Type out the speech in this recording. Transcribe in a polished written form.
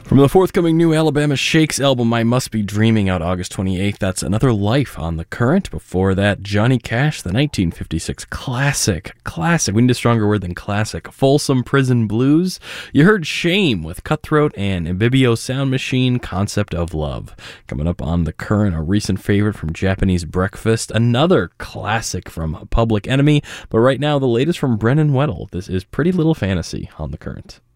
From the forthcoming new Alabama Shakes album, I Must Be Dreaming, out August 28th, that's Another Life on The Current. Before that, Johnny Cash, the 1956 classic, we need a stronger word than classic, Folsom Prison Blues. You heard Shame with Cutthroat and Ambibio Sound Machine, Concept of Love. Coming up on The Current, a recent favorite from Japanese Breakfast, another classic from Public Enemy, but right now the latest from Brennan Weddle. This is Pretty Little Fantasy on The Current.